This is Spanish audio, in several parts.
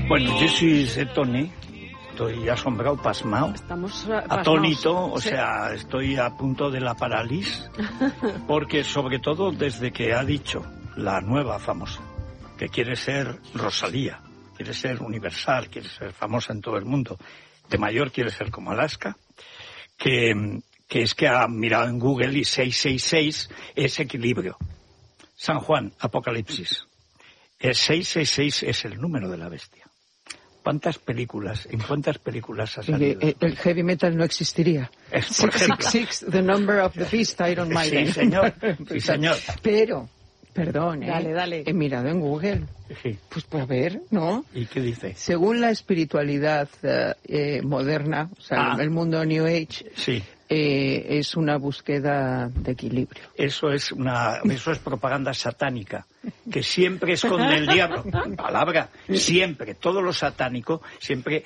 Bueno, yo soy Tony, estoy asombrado, pasmado, atónito, o sea, estoy a punto de la parálisis, porque sobre todo desde que ha dicho la nueva famosa, que quiere ser Rosalía, quiere ser universal, quiere ser famosa en todo el mundo, de mayor quiere ser como Alaska, que es que ha mirado en Google y 666 es equilibrio. San Juan, Apocalipsis. El 666 es el número de la bestia. ¿En cuántas películas ha salido? El heavy metal no existiría. Por ejemplo. 666, the number of the beast, Iron Maiden. Sí, señor. Sí, señor. Pero, perdón, Dale. he mirado en Google. Sí. Pues a ver, ¿no? ¿Y qué dice? Según la espiritualidad moderna, o sea, el mundo New Age, sí. Es una búsqueda de equilibrio. Eso es propaganda satánica, que siempre esconde el diablo. Palabra, siempre, todo lo satánico, siempre.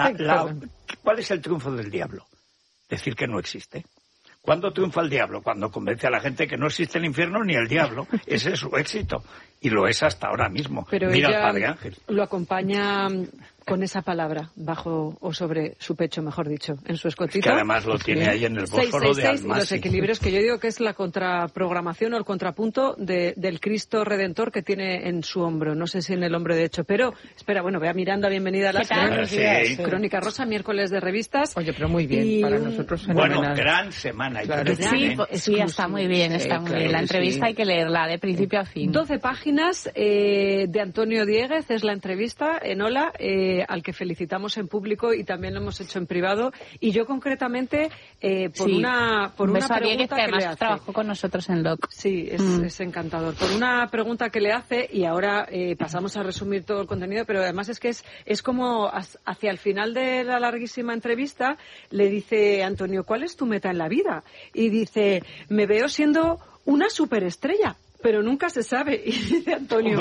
¿Cuál es el triunfo del diablo? Decir que no existe. ¿Cuándo triunfa el diablo? Cuando convence a la gente que no existe el infierno ni el diablo. Ese es su éxito. Y lo es hasta ahora mismo. Pero mira ella al Padre Ángel. Lo acompaña con esa palabra, bajo o sobre su pecho, mejor dicho, en su escotito. Es que además lo tiene ahí en el Bósforo de Almasi. Y los equilibrios, que yo digo que es la contraprogramación o el contrapunto del Cristo Redentor que tiene en su hombro. No sé si en el hombro derecho, pero espera, bueno, vea Miranda, bienvenida a las Crónica Rosa, miércoles de revistas. Oye, pero muy bien, para nosotros fenomenal. Bueno, gran semana. Claro. Sí, está muy bien, está muy bien. La entrevista hay que leerla de principio a fin. 12 páginas de Antonio Dieguez, es la entrevista en Hola, al que felicitamos en público y también lo hemos hecho en privado. Y yo concretamente, por una pregunta Dieguez, que además le hace. Trabajó con nosotros en LOC. Sí, es encantador. Por una pregunta que le hace, y ahora pasamos a resumir todo el contenido, pero además es que es como hacia el final de la larguísima entrevista, le dice Antonio, ¿cuál es tu meta en la vida? Y dice, me veo siendo una superestrella, pero nunca se sabe. Y dice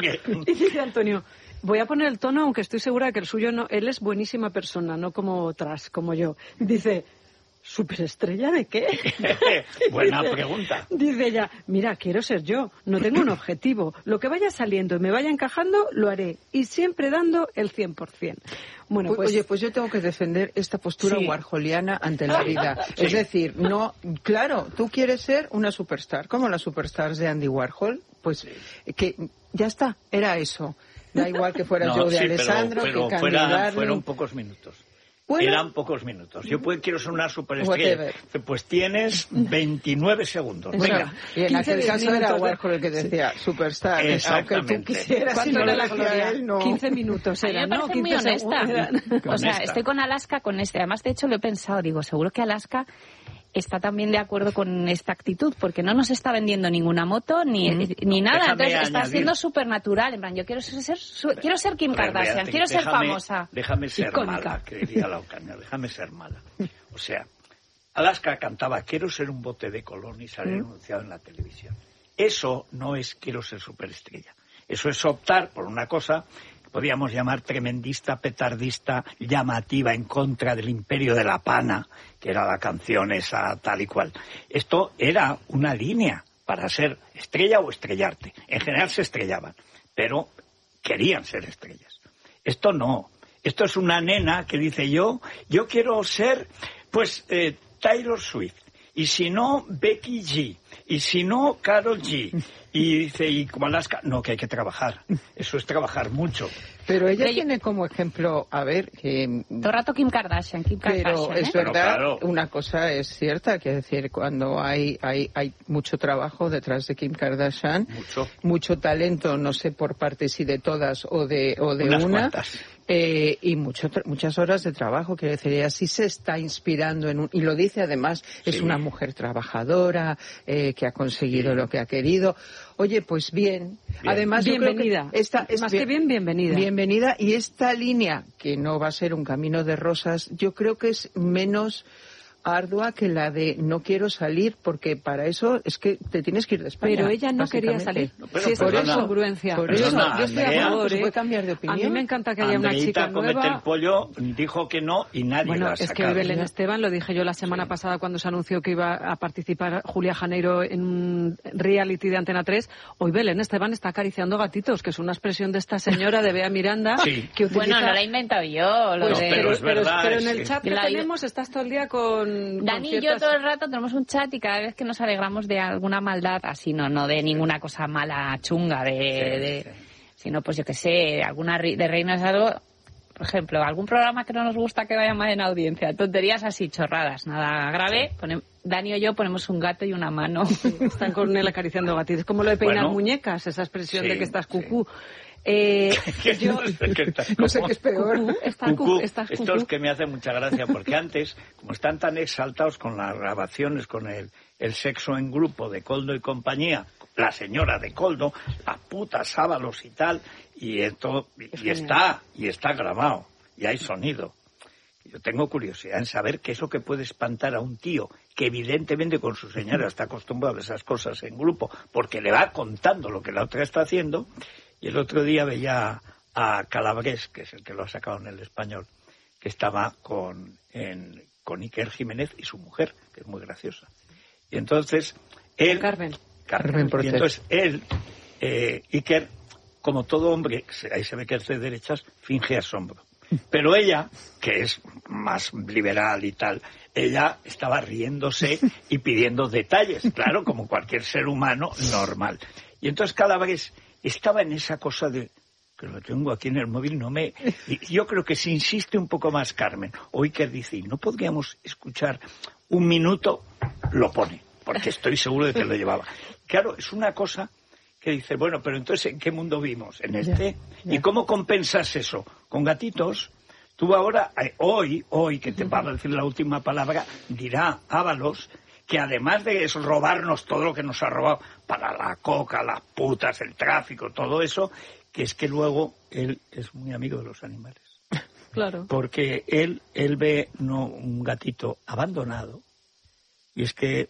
Antonio, voy a poner el tono, aunque estoy segura de que el suyo no. Él es buenísima persona, no como otras, como yo. Dice, ¿superestrella de qué? Buena pregunta. Dice ella, mira, quiero ser yo, no tengo un objetivo. Lo que vaya saliendo y me vaya encajando, lo haré. Y siempre dando el 100%. Bueno, pues... Oye, pues yo tengo que defender esta postura warholiana ante la vida. Sí. Es decir, no, claro, tú quieres ser una superstar, como las superstars de Andy Warhol, pues que ya está, era eso. Da igual que fuera yo de Alessandro, pero que candidato. Fueron pocos minutos. Bueno, eran pocos minutos. Yo quiero ser una superestrella. Pues tienes 29 segundos. Venga. Y en aquel caso era Warhol el que decía superstar. Exactamente. Aunque tú quisieras. ¿Cuánto era la gloria? 15 minutos era, ¿no? 15 muy honesta. O sea, estoy con Alaska con este. Además, de hecho, lo he pensado. Digo, seguro que Alaska está también de acuerdo con esta actitud, porque no nos está vendiendo ninguna moto ni nada. Entonces está siendo súper natural. En plan, yo quiero ser Kim Kardashian, quiero ser famosa. Déjame ser mala, que diría la Ocaña, déjame ser mala. O sea, Alaska cantaba, quiero ser un bote de Colón y salir anunciado en la televisión. Eso no es quiero ser superestrella. Eso es optar por una cosa que podríamos llamar tremendista, petardista, llamativa, en contra del imperio de la pana, que era la canción esa tal y cual. Esto era una línea para ser estrella o estrellarte. En general se estrellaban, pero querían ser estrellas. Esto no. Esto es una nena que dice yo quiero ser, pues, Taylor Swift. Y si no, Becky G. Y si no, Karol G. Y dice, y como Alaska, no, que hay que trabajar. Eso es trabajar mucho. Pero ella tiene como ejemplo, a ver, que... Todo el rato Kim Kardashian. Pero es verdad, claro. Una cosa es cierta, que es decir, cuando hay mucho trabajo detrás de Kim Kardashian, mucho talento, no sé por parte si de todas o de una, y muchas horas de trabajo, que decir, ella sí se está inspirando y lo dice además, es una mujer trabajadora, que ha conseguido lo que ha querido. Oye, pues bien. Además, bienvenida. Bienvenida. Bienvenida. Y esta línea, que no va a ser un camino de rosas, yo creo que es menos ardua que la de no quiero salir, porque para eso es que te tienes que ir de España. Pero ella no quería salir. No, si es por eso, congruencia. Por eso, yo estoy a favor, puede cambiar de opinión. A mí me encanta que haya una chica nueva. Comete el pollo dijo que no y nadie bueno, la ha sacado. Es que Belén Esteban, lo dije yo la semana pasada cuando se anunció que iba a participar Julia Janeiro en un reality de Antena 3. Hoy Belén Esteban está acariciando gatitos, que es una expresión de esta señora de Bea Miranda. Sí. Que utiliza... Bueno, no la he inventado yo. Pero es verdad. Pero en el chat que tenemos estás todo el día con... Dani y yo todo el rato tenemos un chat y cada vez que nos alegramos de alguna maldad, así no de ninguna cosa mala, chunga, sino pues yo que sé, alguna de reinas algo... Por ejemplo, algún programa que no nos gusta que vaya mal en audiencia, tonterías así, chorradas, nada grave, Dani y yo ponemos un gato y una mano. Sí, están con él acariciando gatitos. Es como lo de peinar muñecas, esa expresión de que estás cucú. Yo no sé qué es peor. Cucú. Esto es que me hace mucha gracia, porque antes, como están tan exaltados con las grabaciones, con el sexo en grupo de Koldo y compañía, la señora de Koldo, la puta Sábalos y tal, y está grabado, y hay sonido. Yo tengo curiosidad en saber qué es lo que puede espantar a un tío que evidentemente con su señora está acostumbrado a esas cosas en grupo, porque le va contando lo que la otra está haciendo. Y el otro día veía a Calabrés, que es el que lo ha sacado en El Español, que estaba con Iker Jiménez y su mujer, que es muy graciosa. Y entonces él... Carmen. Y entonces él, Iker, como todo hombre, ahí se ve que es de derechas, finge asombro. Pero ella, que es más liberal y tal, ella estaba riéndose y pidiendo detalles, claro, como cualquier ser humano normal. Y entonces Calabrés estaba en esa cosa de que lo tengo aquí en el móvil, y yo creo que si insiste un poco más Carmen, o Iker dice, ¿no podríamos escuchar un minuto? Lo pone, porque estoy seguro de que lo llevaba. Claro, es una cosa que dice, bueno, pero entonces ¿en qué mundo vimos? ¿En este? ¿Y cómo compensas eso? ¿Con gatitos? Tú ahora, hoy, que te va a decir la última palabra, dirá Ábalos que además de robarnos todo lo que nos ha robado para la coca, las putas, el tráfico, todo eso, que es que luego él es muy amigo de los animales. Claro. Porque él ve un gatito abandonado y es que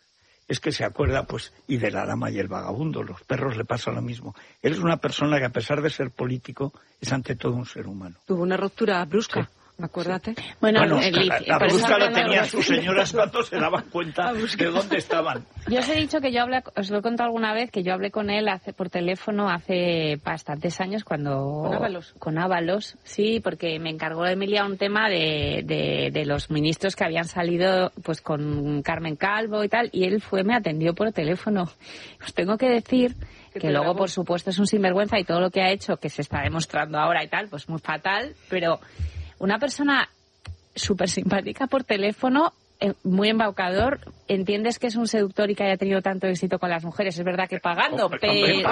se acuerda, pues, y de la dama y el vagabundo, los perros le pasa lo mismo. Él es una persona que a pesar de ser político es ante todo un ser humano. Tuvo una ruptura brusca. Sí. Acuérdate. Sí. Bueno, la brusca lo tenían sus señoras cuando se daban cuenta de dónde estaban. Yo os he dicho que os lo he contado alguna vez, que yo hablé con él por teléfono hace bastantes años cuando... ¿Con Ábalos, sí, porque me encargó Emilia un tema de los ministros que habían salido pues con Carmen Calvo y tal, y él me atendió por teléfono. Os tengo que decir que luego, por supuesto, es un sinvergüenza y todo lo que ha hecho, que se está demostrando ahora y tal, pues muy fatal, pero... Una persona súper simpática por teléfono, muy embaucador. Entiendes que es un seductor y que haya tenido tanto éxito con las mujeres. Es verdad que pagando, pero...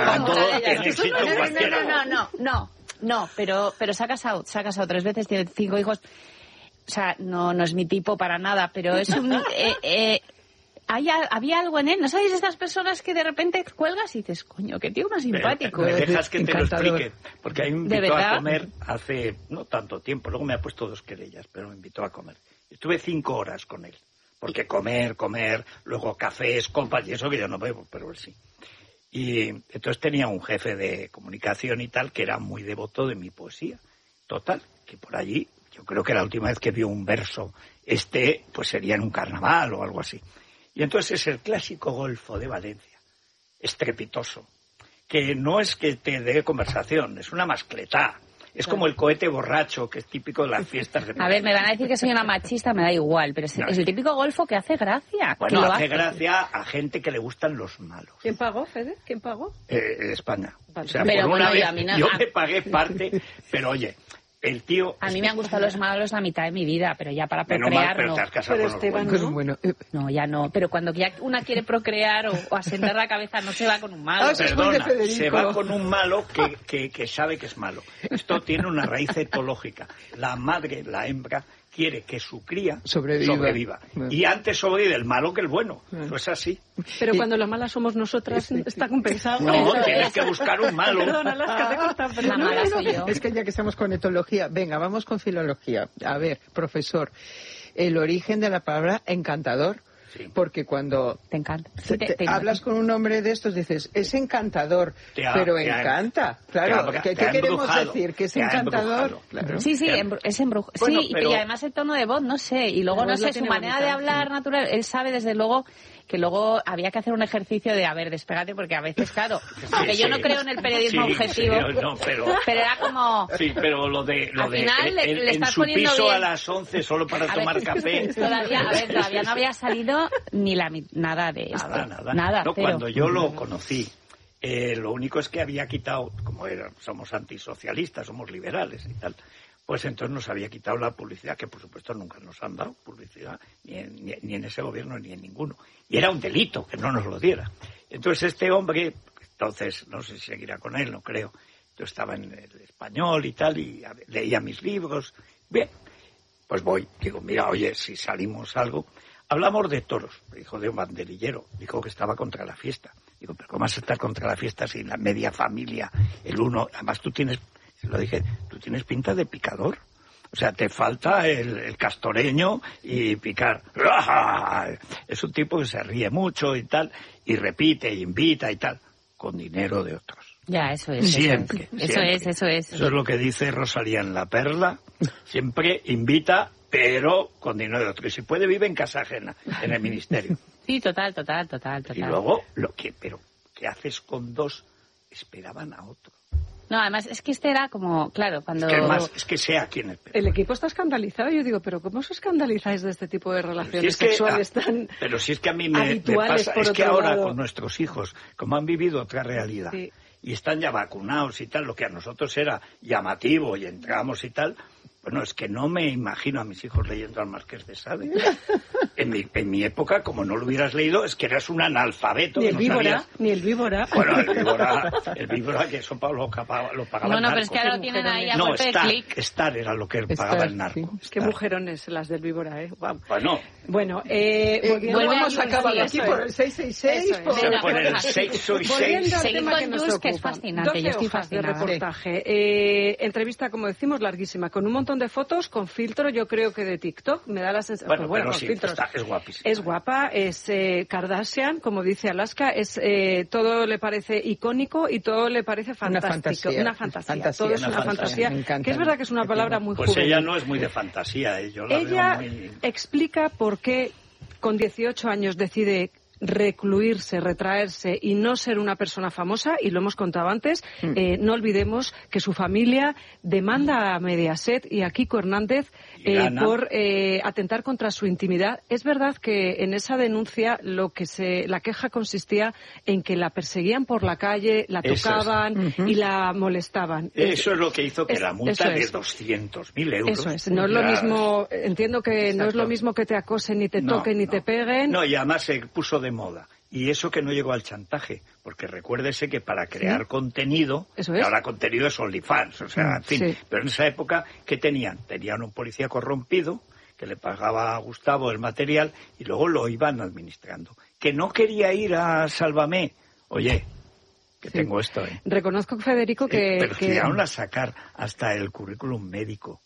No, pero se ha casado 3 veces, tiene 5 hijos. O sea, no es mi tipo para nada, pero es un... había algo en él, ¿no sabéis? Estas personas que de repente cuelgas y dices, coño, qué tío más simpático. Me dejas que te lo explique, porque ahí me invitó a comer hace no tanto tiempo, luego me ha puesto 2 querellas, pero me invitó a comer. Estuve 5 horas con él, porque comer, luego cafés, copas y eso que yo no bebo, pero él sí. Y entonces tenía un jefe de comunicación y tal que era muy devoto de mi poesía. Total, que por allí, yo creo que la última vez que vio un verso, pues sería en un carnaval o algo así. Y entonces es el clásico golfo de Valencia, estrepitoso, que no es que te dé conversación, es una mascletá. Es como el cohete borracho, que es típico de las fiestas de... A ver, me van a decir que soy una machista, me da igual, pero es el típico golfo que hace gracia. Bueno, hace gracia a gente que le gustan los malos. ¿Quién pagó, Fede? ¿Quién pagó? España. Vale. O sea, pero por bueno, una vez, yo me pagué parte, pero oye... El tío... A mí me han gustado los malos la mitad de mi vida, pero ya para procrear pero no. Te has casado con Esteban, los ¿no? No, ya no. Pero cuando ya una quiere procrear o asentar la cabeza, no se va con un malo. Perdona, se va con un malo que sabe que es malo. Esto tiene una raíz etológica. La madre, la hembra, quiere que su cría sobreviva. Y antes sobrevive el malo que el bueno. Eso es así. Pero cuando la mala somos nosotras, está compensado. No, tienes que buscar un malo. Perdón, Alaska, te corta, pero la mala soy yo. Es que ya que estamos con etología, venga, vamos con filología. A ver, profesor, el origen de la palabra encantador. Sí. Porque cuando te encanta. Hablas con un hombre de estos, dices, es encantador, pero encanta. Claro, ¿qué queremos decir? Que es encantador. Claro. Sí, es embrujado. Bueno, sí, pero... y además el tono de voz, no sé. Y luego, no sé, su manera de hablar natural. Él sabe, desde luego, que luego había que hacer un ejercicio de, despégate, porque a veces, claro, aunque yo no creo en el periodismo objetivo, pero era como... Sí, pero lo de final, le en su piso bien. A las 11 solo para tomar café. Todavía no había salido ni nada de esto. Nada. No, cuando yo lo conocí, lo único es que había quitado, como somos antisocialistas, somos liberales y tal, pues entonces nos había quitado la publicidad, que por supuesto nunca nos han dado publicidad, ni en ese gobierno ni en ninguno. Y era un delito que no nos lo diera. Entonces este hombre, entonces no sé si seguirá con él, no creo, yo estaba en el Español y tal, y leía mis libros. Bien, pues voy, digo, mira, oye, si salimos algo, hablamos de toros, dijo de un banderillero, dijo que estaba contra la fiesta. Digo, pero ¿cómo vas a estar contra la fiesta si la media familia, el uno, además tú tienes... Lo dije, tú tienes pinta de picador. O sea, te falta el castoreño y picar. Es un tipo que se ríe mucho y tal, y repite, y invita y tal, con dinero de otros. Ya, eso es. Siempre. Eso es. Eso es lo que dice Rosalía en La Perla. Siempre invita, pero con dinero de otros. Y si puede, vive en casa ajena, en el ministerio. Sí, total. Y luego, ¿qué haces con dos? Esperaban a otro. No, además, es que este era como, claro, cuando... Es que sea quien espera. El equipo está escandalizado. Yo digo, ¿pero cómo os escandalizáis de este tipo de relaciones sexuales tan Pero si es que a mí me pasa, es que ahora con nuestros hijos, como han vivido otra realidad, y están ya vacunados y tal, lo que a nosotros era llamativo y entramos y tal... Bueno, es que no me imagino a mis hijos leyendo al Marqués de Sade. En mi época, como no lo hubieras leído, es que eras un analfabeto. Ni el víbora. Bueno, el víbora que eso lo pagaba el narco. No, pero es que ahora lo tienen ahí a golpe de clic. Star era lo que pagaba el narco. Sí. Es que mujerones las del víbora, ¿eh? Wow. Bueno, volvemos a acabar aquí por el 666. Por el 666. Seguir con Jules, que es fascinante. Yo estoy fascinada. De reportaje. Entrevista, como decimos, larguísima, con un montón de fotos, con filtro, yo creo que de TikTok. Me da la sensación. Bueno, con sí, filtros. Es guapísima. Es guapa, es Kardashian, como dice Alaska, todo le parece icónico y todo le parece fantástico. Una fantasía. Todo es una fantasía. Que es verdad que es una palabra muy juvenil. Pues ella no es muy de fantasía. Ella explica por qué con 18 años decide recluirse, retraerse y no ser una persona famosa, y lo hemos contado antes. No olvidemos que su familia demanda a Mediaset y a Kiko Hernández por atentar contra su intimidad. Es verdad que en esa denuncia la queja consistía en que la perseguían por la calle, la tocaban y la molestaban. Eso es lo que hizo que la multa de 200.000 euros. Eso es. No es lo mismo, entiendo que no es lo mismo que te acosen, ni te toquen, ni te peguen. No, y además se puso de moda. Y eso que no llegó al chantaje, porque recuérdese que para crear contenido, ahora contenido es OnlyFans, o sea, en fin, pero en esa época, ¿qué tenían? Tenían un policía corrompido que le pagaba a Gustavo el material y luego lo iban administrando. Que no quería ir a Sálvame, oye, que tengo esto, Reconozco, Federico, que... Pero llegaron a sacar hasta el currículum médico.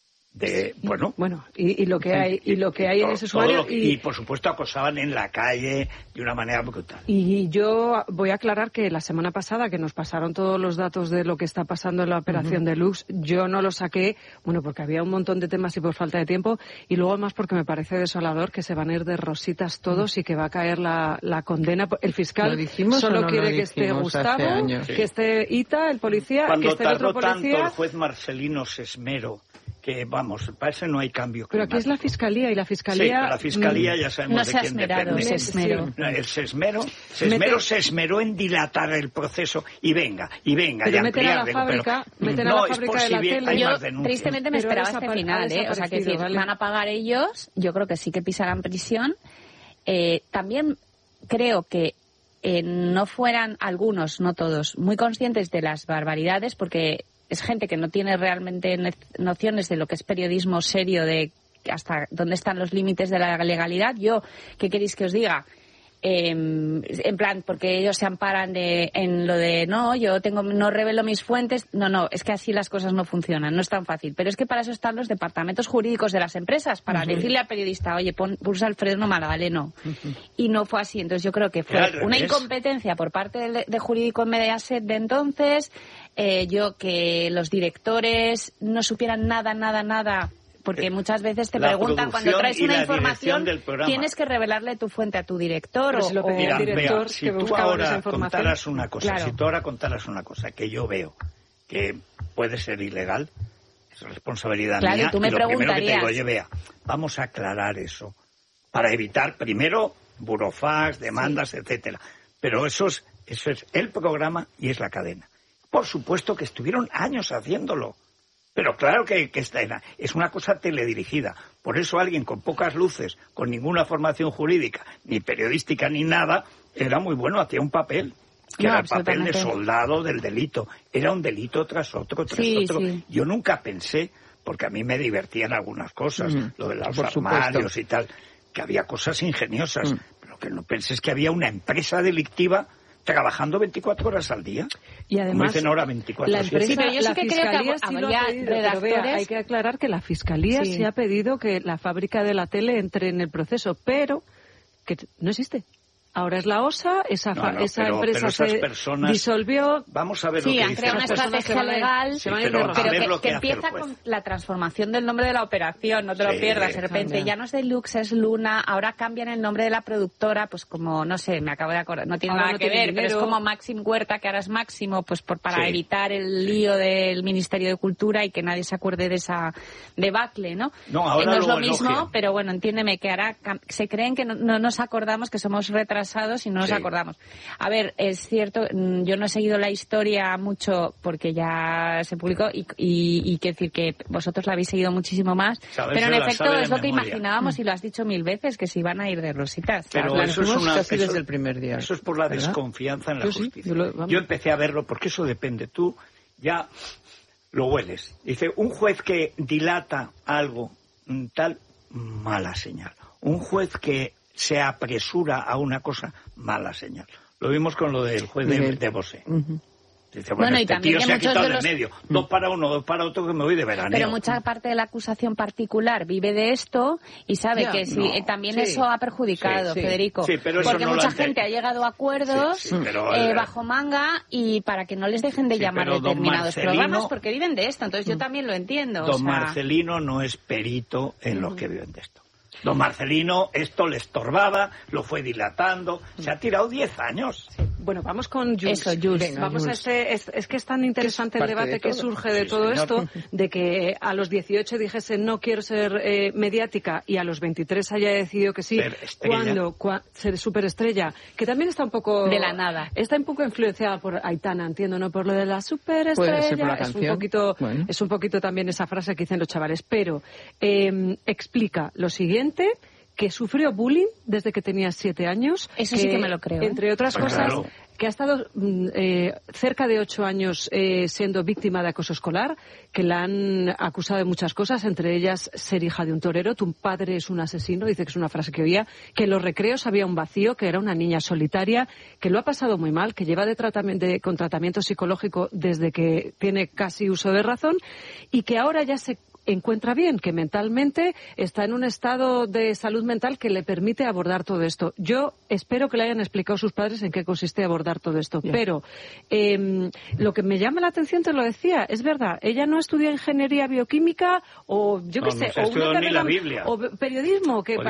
Y lo que hay en ese sumario y por supuesto acosaban en la calle de una manera brutal. Y yo voy a aclarar que la semana pasada, que nos pasaron todos los datos de lo que está pasando en la operación Deluxe, yo no lo saqué, porque había un montón de temas y por falta de tiempo, y luego además porque me parece desolador que se van a ir de rositas todos y que va a caer la condena. El fiscal solo quiere que esté Gustavo, que esté Ita, el policía, que esté el otro policía. Cuando tardó tanto el juez Marcelino Sesmero, que para eso no hay cambio climático. Pero aquí es la Fiscalía, y la Fiscalía... Sí, pero la Fiscalía ya sabemos de quién depende. El Sesmero se esmeró en dilatar el proceso y venga, pero meten a la fábrica, de la tele. Yo tristemente me esperaba este final, o sea, que van a pagar ellos, yo creo que sí que pisarán prisión. También creo que no fueran algunos, no todos, muy conscientes de las barbaridades, porque es gente que no tiene realmente nociones de lo que es periodismo serio, de hasta dónde están los límites de la legalidad. Yo, ¿qué queréis que os diga? En plan, porque ellos se amparan en lo de no revelo mis fuentes. No, es que así las cosas no funcionan, no es tan fácil. Pero es que para eso están los departamentos jurídicos de las empresas, para decirle al periodista, oye, pulsa el freno mal, ¿vale? No. Y no fue así. Entonces yo creo que fue una incompetencia por parte de jurídico en Mediaset de entonces, que los directores no supieran nada. Porque muchas veces te preguntan, cuando traes una información, tienes que revelarle tu fuente a tu director. Pero si lo pedía el director, si tú ahora contaras una cosa, que yo veo que puede ser ilegal, es responsabilidad mía. Tú me y lo primero que te digo, preguntarías. oye, vea, vamos a aclarar eso, para evitar, primero, burofax, demandas, etcétera. Pero eso es el programa y es la cadena. Por supuesto que estuvieron años haciéndolo. Pero claro que es una cosa teledirigida. Por eso alguien con pocas luces, con ninguna formación jurídica, ni periodística, ni nada, era muy bueno, hacía un papel. Que era el papel de soldado del delito. Era un delito tras otro. Sí. Yo nunca pensé, porque a mí me divertían algunas cosas, lo de los armarios y tal, que había cosas ingeniosas. Pero que no pensé es que había una empresa delictiva trabajando 24 horas al día. Y además, como dicen ahora, 24 la empresa, pero yo sí que creo que habría redactores. Hay que aclarar que la Fiscalía sí ha pedido que la fábrica de la tele entre en el proceso, pero que no existe. Ahora es la OSA, esa empresa se disolvió. Vamos a ver lo que han creado una estrategia legal, pero que empieza con la transformación del nombre de la operación, no te lo pierdas. De repente ya no es Deluxe, es Luna, ahora cambian el nombre de la productora, pues como, no sé, me acabo de acordar, no tiene nada que ver, pero es como Maxim Huerta, que ahora es Máximo, pues para evitar el lío del Ministerio de Cultura y que nadie se acuerde de esa debacle, ¿no? No, ahora no es lo mismo, pero bueno, entiéndeme que ahora se creen que no nos acordamos, que somos retrasados y no nos acordamos. A ver, es cierto, yo no he seguido la historia mucho porque ya se publicó y quiero decir que vosotros la habéis seguido muchísimo más, pero en efecto es lo que imaginábamos y lo has dicho 1000 veces, que se iban a ir de rositas. Pero eso es casi desde el primer día. Eso es por la desconfianza en la justicia. Yo empecé a verlo porque eso depende. Tú ya lo hueles. Dice, un juez que dilata algo tal, mala señal. Un juez que se apresura a una cosa, mala señal. Lo vimos con lo del juez de Bosé. Dice, bueno, y este también tío se ha quitado del medio. 2 para uno, 2 para otro, que me voy de veraneo. Pero mucha parte de la acusación particular vive de esto y sabe que también eso ha perjudicado, Federico. Sí, pero porque no mucha gente ha llegado a acuerdos bajo manga y para que no les dejen de llamar determinados programas porque viven de esto. Entonces yo también lo entiendo. Don Marcelino no es perito en los que viven de esto. Don Marcelino, esto le estorbaba, lo fue dilatando, se ha tirado 10 años. Sí. Bueno, vamos con Jules. Eso, Jules. Venga, vamos Jules. Es que es tan interesante el debate que surge de todo esto, de que a los 18 dijese no quiero ser mediática y a los 23 haya decidido que sí, cuando ser superestrella, que también está un poco... De la nada. Está un poco influenciada por Aitana, entiendo, ¿no? Por lo de la superestrella. Es un poquito también esa frase que dicen los chavales, pero explica lo siguiente, que sufrió bullying desde que tenía 7 años. Eso sí que me lo creo. Entre otras cosas, que ha estado cerca de 8 años siendo víctima de acoso escolar, que la han acusado de muchas cosas, entre ellas ser hija de un torero. Tu padre es un asesino, dice que es una frase que oía, que en los recreos había un vacío, que era una niña solitaria, que lo ha pasado muy mal, que lleva con tratamiento psicológico desde que tiene casi uso de razón y que ahora ya se encuentra bien, que mentalmente está en un estado de salud mental que le permite abordar todo esto. Yo espero que le hayan explicado sus padres en qué consiste abordar todo esto. Bien. Pero lo que me llama la atención, te lo decía, es verdad, ella no estudió ingeniería bioquímica o yo qué sé, o una carrera, o periodismo, que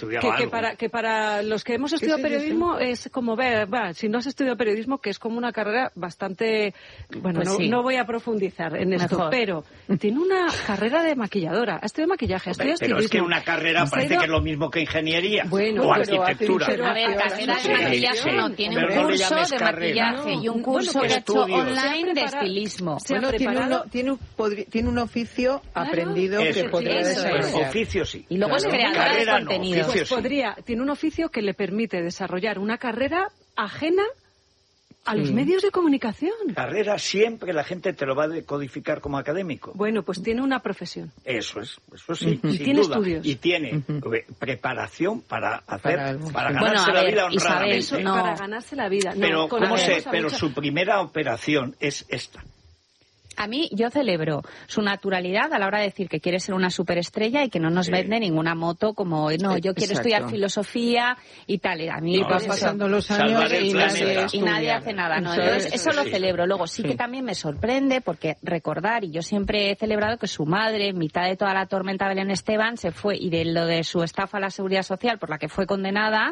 para los que hemos estudiado periodismo es como ver, si no has estudiado periodismo, que es como una carrera bastante, bueno, pues no voy a profundizar en esto, pero tiene una carrera de maquilladora, ha estudiado maquillaje, ha estudiado estilismo. Pero es que una carrera parece que es lo mismo que ingeniería o arquitectura. A ver, carrera de maquillaje no, tiene un curso de maquillaje y un curso que ha hecho online de estilismo. Bueno, tiene un oficio aprendido que podría desarrollar. Oficio sí. Y luego es creadora de contenido. Pues tiene un oficio que le permite desarrollar una carrera ajena A los medios de comunicación. Carrera siempre la gente te lo va a decodificar como académico. Bueno, pues tiene una profesión. Eso sí, y sin tiene duda. Estudios. Y tiene preparación para ganarse bueno, la vida honradamente. Eso, no. Para ganarse la vida. No, pero su primera operación es esta. A mí, yo celebro su naturalidad a la hora de decir que quiere ser una superestrella y que no nos vende ninguna moto como, no, yo quiero estudiar filosofía y tal. A mí van pasando los años y nadie hace nada, ¿no? Entonces, eso lo celebro. Luego, sí que también me sorprende porque recordar, y yo siempre he celebrado que su madre, en mitad de toda la tormenta Belén Esteban, se fue, y de lo de su estafa a la Seguridad Social, por la que fue condenada,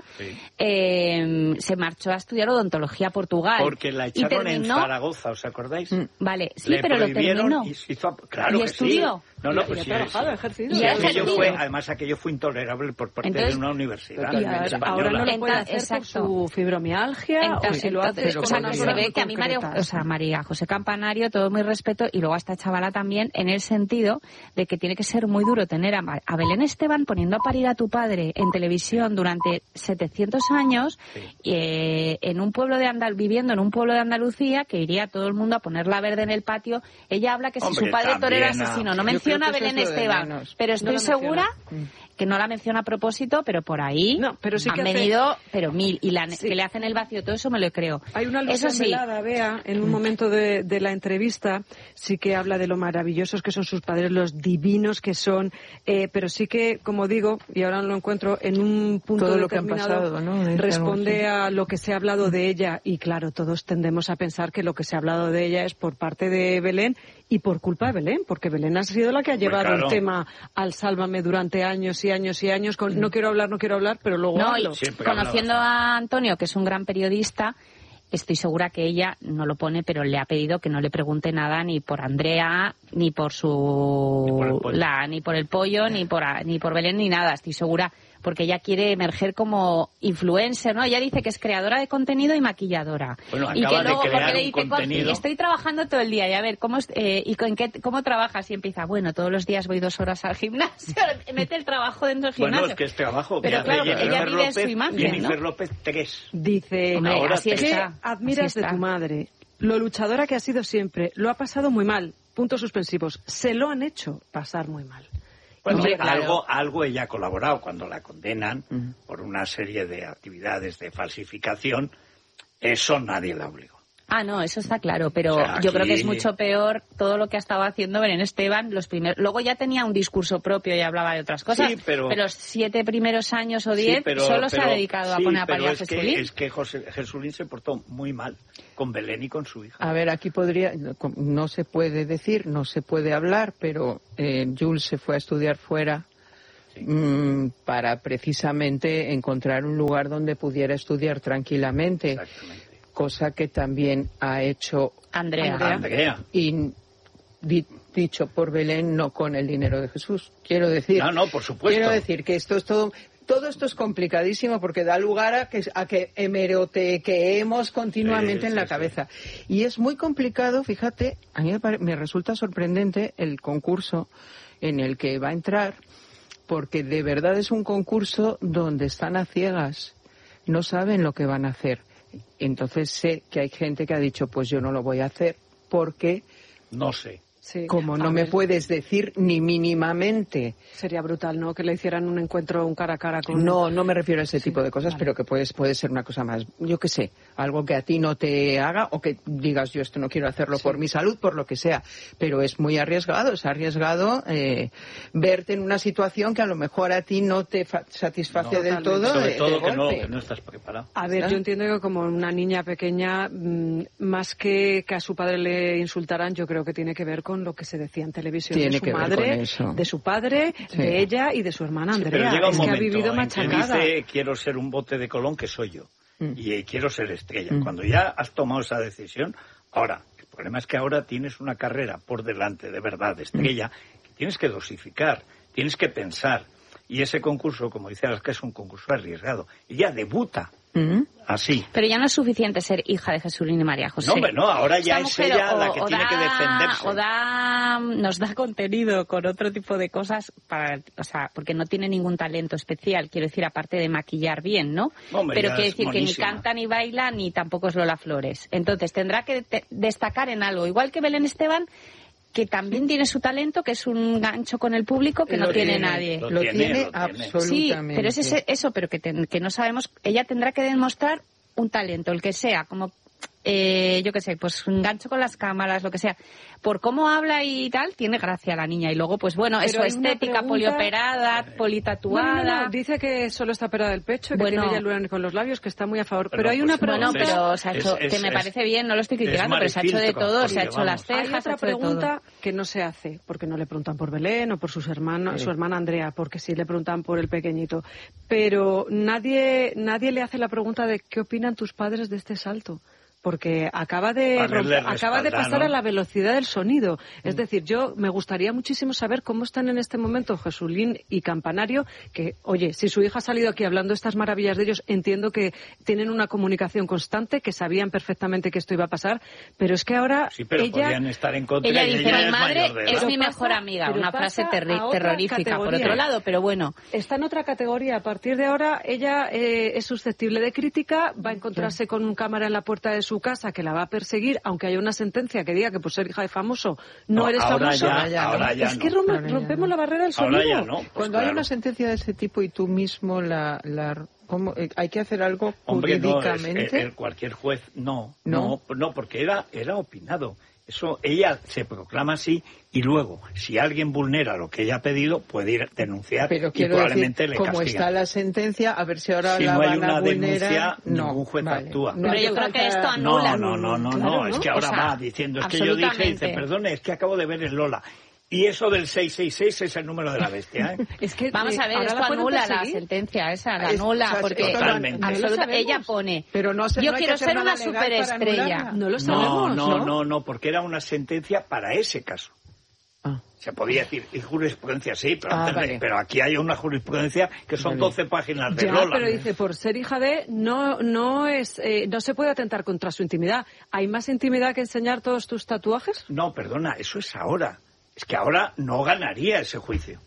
se marchó a estudiar odontología a Portugal. Porque la echaron en Zaragoza, ¿os acordáis? Vale, sí, pero lo terminó. Claro y que estudió. Sí. No, pues sí, trabajado, ejercido. Además, aquello fue intolerable por parte de una universidad. Y ahora no lo puede hacer por su fibromialgia. Se ve que a mí María José Campanario, todo mi respeto, y luego a esta chavala también, en el sentido de que tiene que ser muy duro tener a Belén Esteban poniendo a parir a tu padre en televisión durante 700 años, en un pueblo viviendo en un pueblo de Andalucía, que iría todo el mundo a ponerla verde en el patio. Ella habla que si su padre torero asesino, no menciona a Belén Esteban, pero estoy segura que no la menciona a propósito, pero por ahí pero sí han venido, pero mil, y que le hacen el vacío, todo eso me lo creo. Hay una alusión velada, Bea, en un momento de la entrevista, sí que habla de lo maravillosos que son sus padres, los divinos que son, pero sí que, como digo, y ahora lo encuentro en un punto todo determinado, lo que han pasado, ¿no? Responde a lo que se ha hablado de ella, y claro, todos tendemos a pensar que lo que se ha hablado de ella es por parte de Belén y por culpa de Belén, porque Belén ha sido la que ha llevado el tema al Sálvame durante años y años y años, con no quiero hablar, pero luego hablo. Conociendo a Antonio, que es un gran periodista, estoy segura que ella no lo pone, pero le ha pedido que no le pregunte nada ni por Andrea, ni por ni por el pollo, ni por Belén, ni nada. Estoy segura, porque ella quiere emerger como influencer, ¿no? Ella dice que es creadora de contenido y maquilladora. Bueno, y que luego, porque le dice, contenido. Estoy trabajando todo el día, y a ver, ¿cómo trabajas? Y empieza, bueno, todos los días voy 2 horas al gimnasio, mete el trabajo dentro del gimnasio. Bueno, es que es trabajo. Pero claro, ella vive su imagen, Jennifer López 3. Dice, así está. ¿Qué admiras de tu madre? Lo luchadora que ha sido siempre. Lo ha pasado muy mal. Puntos suspensivos. Se lo han hecho pasar muy mal. Bueno, algo ella ha colaborado cuando la condenan por una serie de actividades de falsificación. Eso nadie la obligó. Ah, no, eso está claro, pero yo creo que es mucho peor todo lo que ha estado haciendo Belén Esteban luego ya tenía un discurso propio y hablaba de otras cosas, pero los 7 primeros años o 10 solo se ha dedicado a poner a parir a Jesulín. Es que Jesulín se portó muy mal con Belén y con su hija. A ver, aquí no se puede decir, no se puede hablar, pero Jules se fue a estudiar fuera para precisamente encontrar un lugar donde pudiera estudiar tranquilamente. Exactamente. Cosa que también ha hecho Andrea. Y dicho por Belén, no con el dinero de Jesús. Quiero decir, no, por supuesto. Quiero decir que esto es todo esto es complicadísimo porque da lugar a que hemerotequeemos continuamente en la cabeza. Y es muy complicado, fíjate, a mí me resulta sorprendente el concurso en el que va a entrar, porque de verdad es un concurso donde están a ciegas, no saben lo que van a hacer. Entonces sé que hay gente que ha dicho, pues yo no lo voy a hacer porque no sé. Sí. Como no me puedes decir ni mínimamente. Sería brutal, ¿no? Que le hicieran un encuentro, un cara a cara con... No me refiero a ese tipo de cosas, pero que puede ser una cosa más, yo qué sé, algo que a ti no te haga o que digas yo esto no quiero hacerlo por mi salud, por lo que sea. Pero es muy arriesgado, verte en una situación que a lo mejor a ti no te satisface del todo. Sobre todo que no estás preparado. A ver, yo entiendo que como una niña pequeña, más que a su padre le insultaran, yo creo que tiene que ver con lo que se decía en televisión de su madre, de su padre, de ella y de su hermana Andrea. Pero es que ha vivido machacada. Dice, quiero ser un bote de Colón, que soy yo, y quiero ser estrella. Cuando ya has tomado esa decisión, ahora, el problema es que ahora tienes una carrera por delante, de verdad, de estrella, que tienes que dosificar, tienes que pensar. Y ese concurso, como dice Alaska, es un concurso arriesgado. Ella debuta Así. Pero ya no es suficiente ser hija de Jesulín y María José. No, ahora ya es ella la que tiene que defenderse. Nos da contenido con otro tipo de cosas, porque no tiene ningún talento especial, quiero decir, aparte de maquillar bien, ¿no? Hombre, pero quiero decir monísima. que ni canta ni baila, ni tampoco es Lola Flores. Entonces tendrá que destacar en algo, igual que Belén Esteban, que también tiene su talento, que es un gancho con el público que no tiene nadie. Lo tiene absolutamente. Sí, pero es eso, pero que no sabemos. Ella tendrá que demostrar un talento, el que sea, como yo qué sé, pues un gancho con las cámaras, lo que sea. Por cómo habla y tal, tiene gracia la niña. Y luego, pues bueno, es su estética, polioperada, politatuada. No, dice que solo está operada del pecho y que tiene hialurónico con los labios, que está muy a favor. Pero hay pues, una pregunta... Bueno, pero se ha hecho, que me parece bien, no lo estoy criticando, pero se ha hecho de todo, se ha hecho las cejas, hay otra pregunta que no se hace, porque no le preguntan por Belén o por sus hermanos, su hermana Andrea, porque sí le preguntan por el pequeñito. Pero nadie le hace la pregunta de qué opinan tus padres de este salto. Porque acaba de pasar a la velocidad del sonido. Es decir, yo me gustaría muchísimo saber cómo están en este momento Jesulín y Campanario, que, oye, si su hija ha salido aquí hablando estas maravillas de ellos, entiendo que tienen una comunicación constante, que sabían perfectamente que esto iba a pasar, pero es que ahora sí, pero podrían estar en contra. Ella dice, mi madre es mi mejor amiga, una frase terrorífica, por otro lado, pero bueno. Está en otra categoría. A partir de ahora, ella es susceptible de crítica, va a encontrarse con un cámara en la puerta de su casa que la va a perseguir, aunque haya una sentencia que diga que por ser hija de famoso no eres famoso. Ahora ya es que rompemos la barrera del sonido. Ahora ya no. Pues cuando hay una sentencia de ese tipo y tú mismo ¿cómo? ¿Hay que hacer algo jurídicamente? No, cualquier juez no, porque era opinado. Eso, ella se proclama así y luego, si alguien vulnera lo que ella ha pedido, puede ir a denunciar. Pero y probablemente decir, le como castigan. está la sentencia, a ver si ahora si la no hay van una a vulnerar. denuncia, ningún juez actúa. Pero yo creo que esto anula. No, es que ahora va diciendo, es que yo dije, dice, perdone, es que acabo de ver el Lola. Y eso del 666 es el número de la bestia, ¿eh? Es que, vamos a ver, esto anula la sentencia esa, la anula, porque ella pone, pero yo quiero ser una superestrella. No lo sabemos, no, porque era una sentencia para ese caso. Se podía decir, y jurisprudencia sí, pero aquí hay una jurisprudencia que son 12 páginas de Lola. Pero dice, por ser hija de, no se puede atentar contra su intimidad. ¿Hay más intimidad que enseñar todos tus tatuajes? No, perdona, eso es ahora. Es que ahora no ganaría ese juicio.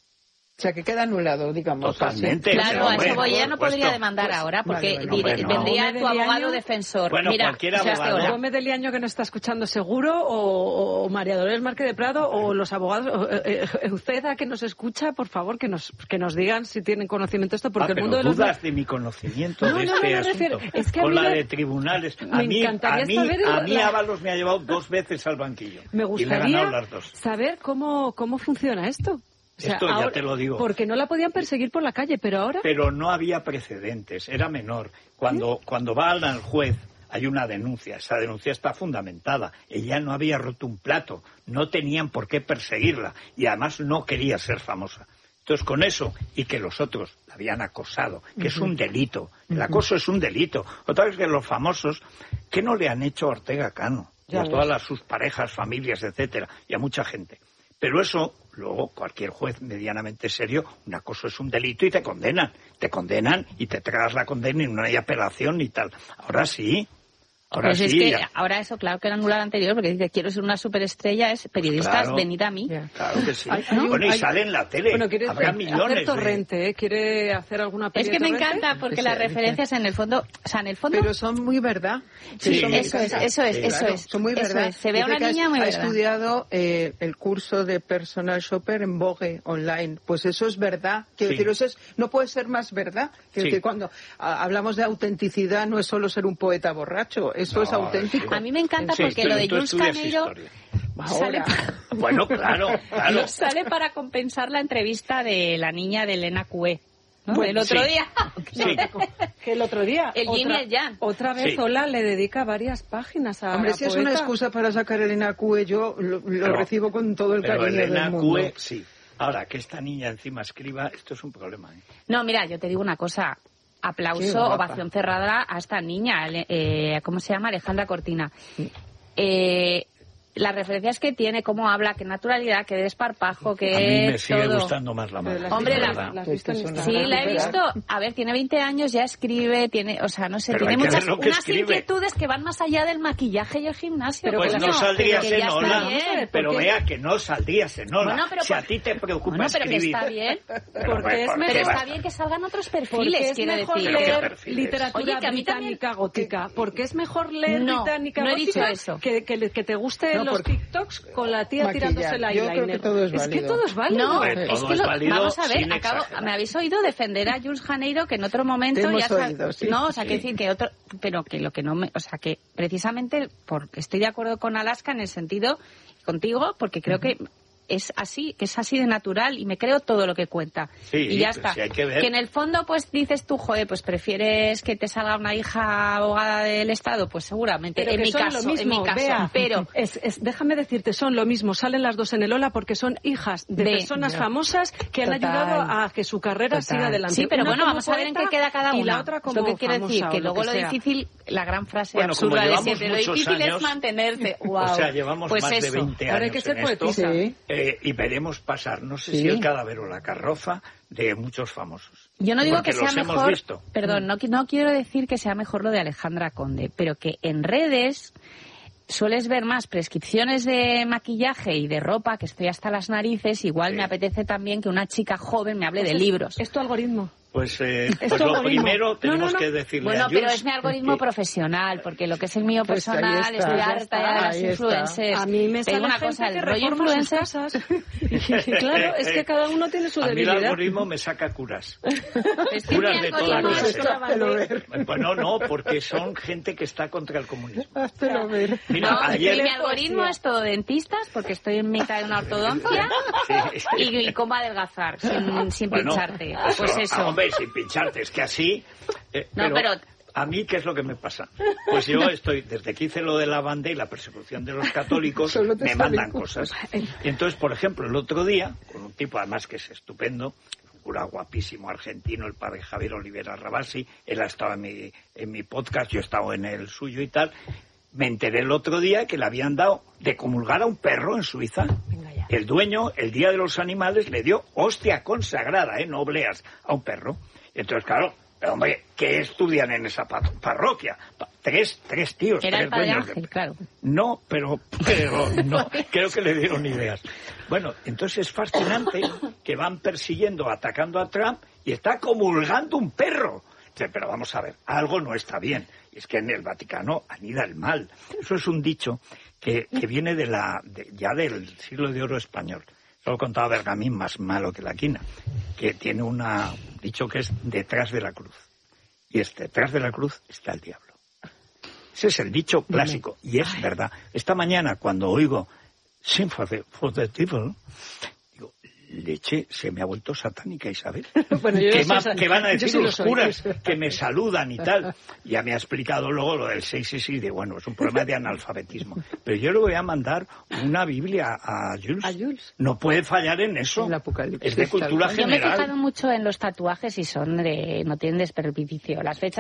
O sea, que queda anulado, digamos. Totalmente. Claro, a eso voy. Ella no podría demandar ahora, porque vendría tu abogado defensor. Bueno, mira, cualquier abogado. Gómez de Liaño, que nos está escuchando seguro, o María Dolores Márquez de Prado, o los abogados, Euseda, que nos escucha, por favor, que nos digan si tienen conocimiento de esto, porque el mundo de los... dudas de mi conocimiento de este asunto. Es que con la de tribunales. A mí Ábalos me ha llevado 2 veces al banquillo. Me gustaría y le he ganado las 2. saber cómo funciona esto. O sea, esto ya te lo digo. Porque no la podían perseguir por la calle, pero ahora... Pero no había precedentes, era menor. Cuando van al juez hay una denuncia, esa denuncia está fundamentada. Ella no había roto un plato, no tenían por qué perseguirla y además no quería ser famosa. Entonces, con eso, y que los otros la habían acosado, que es un delito, el acoso es un delito. Otra vez que los famosos, ¿qué no le han hecho a Ortega Cano? Y a todas sus parejas, familias, etcétera, y a mucha gente. Pero eso, luego, cualquier juez medianamente serio, un acoso es un delito y te condenan y te tragas la condena y no hay apelación ni tal. Ahora sí. Ahora sí. Es que ahora eso, claro que era anular anterior, porque dice, quiero ser una superestrella, es periodistas, claro, venid a mí. Claro que sí. Y sale en la tele. Bueno, quiere habrá millones hacer Torrente, quiere hacer alguna peli. Es que me encanta, porque las referencias en el fondo, Pero son muy verdad. Sí, eso es. Son muy verdad. Se ve a una niña muy verdad. Ha estudiado el curso de personal shopper en Vogue online. Pues eso es verdad. Quiero decir, eso no puede ser más verdad. Quiero decir, cuando hablamos de autenticidad, no es solo ser un poeta borracho. Eso es auténtico. A mí me encanta porque lo de Jules Caneiro sale bueno, claro. Sale para compensar la entrevista de la niña de Elena Cue. ¿No? Bueno, el otro día. Que el otro día. El Yin y el Yang. Otra vez Ola le dedica varias páginas a Hombre, si es una excusa para sacar a Elena Cue, yo lo recibo con todo el cariño del mundo. Elena Cue, sí. Ahora, que esta niña encima escriba, esto es un problema. No, mira, yo te digo una cosa. Aplauso, ovación cerrada a esta niña, ¿cómo se llama? Alejandra Cortina. las referencias que tiene, cómo habla, qué naturalidad, qué desparpajo, qué a mí me sigue todo. gustando más la madre. Hombre, sí, la he visto. A ver, tiene 20 años, ya escribe, tiene, o sea, no sé, pero tiene unas inquietudes que van más allá del maquillaje y el gimnasio. Pero pues no saldrías en Ola, pero vea que no saldrías en Ola. Bueno, pero si a ti te preocupa escribir. Pero está bien. Pero está bien que salgan otros perfiles, quiero decir. Porque es mejor leer literatura británica gótica. Porque es mejor leer británica gótica que te guste los TikToks con la tía tirándose el eyeliner. Yo creo que todo es válido. Es que todo es válido. No, es que vamos a ver, me habéis oído defender a Jules Janeiro, que en otro momento no, o sea, que decir que otro, pero que lo que no me, o sea, que precisamente porque estoy de acuerdo con Alaska en el sentido contigo, porque creo que es así de natural y me creo todo lo que cuenta. Sí, y ya está. Si hay que ver. Que en el fondo, pues dices tú, joder, pues prefieres que te salga una hija abogada del Estado, pues seguramente. Pero en mi caso, Bea, pero déjame decirte, son lo mismo, salen las dos en el Ola porque son hijas de personas famosas que han ayudado a que su carrera siga adelante. Sí, pero bueno, vamos a ver en qué queda cada una. Y la otra como lo que quiero decir, que luego lo difícil, la gran frase absurda de siempre, lo difícil es mantenerse. Wow. O sea, llevamos pues más de 20 años. Ahora hay que ser poetisa. Y veremos pasar, no sé si el cadáver o la carroza de muchos famosos. Yo no digo que sea mejor, perdón, no quiero decir que sea mejor lo de Alejandra Conde, pero que en redes sueles ver más prescripciones de maquillaje y de ropa, que estoy hasta las narices, igual me apetece también que una chica joven me hable de libros. ¿Es tu algoritmo? Pues lo primero tenemos que decirle bueno, a Jules, pero es mi algorismo profesional, porque lo que es el mío personal, estoy harta de las influencers. A mí me sale una gente cosa, que el rollo influencers. Claro, es que cada uno tiene su debilidad. A mí el algoritmo me saca curas. Curas de toda clase. Bueno, no, porque son gente que está contra el comunismo. Mira, ayer... Mi algoritmo es todo dentistas, porque estoy en mitad de una ortodoncia, y cómo adelgazar sin pincharte. Pues eso. Hombre, sin pincharte, es que así... pero ¿a mí qué es lo que me pasa? Pues yo estoy, desde que hice lo de la banda y la persecución de los católicos, me mandan cosas. Y entonces, por ejemplo, el otro día, con un tipo además que es estupendo, un cura guapísimo argentino, el padre Javier Olivera Rabasi, él ha estado en mi podcast, yo he estado en el suyo y tal, me enteré el otro día que le habían dado de comulgar a un perro en Suiza. El dueño, el Día de los Animales, le dio hostia consagrada, no obleas, a un perro. Entonces, claro, hombre, ¿qué estudian en esa parroquia? Tres tíos. Era tres el padre dueños Ángel, claro. No, pero no, creo que le dieron ideas. Bueno, entonces es fascinante que van persiguiendo, atacando a Trump y está comulgando un perro. Pero vamos a ver, algo no está bien. Y es que en el Vaticano anida el mal. Eso es un dicho que viene ya del siglo de oro español. Eso lo contaba Bergamín, más malo que la quina, que tiene un dicho que es detrás de la cruz. Y detrás de la cruz está el diablo. Ese es el dicho clásico, y es verdad. Esta mañana, cuando oigo Sympathy for the Devil, digo, leche, se me ha vuelto satánica, Isabel. Bueno, ¿Qué van a decir los curas que me saludan y tal? Ya me ha explicado luego lo del 666, de bueno, es un problema de analfabetismo. Pero yo le voy a mandar una Biblia a Jules. No puede fallar en eso. Es de cultura general. Yo me he fijado mucho en los tatuajes y no tienen desperdicio. Las fechas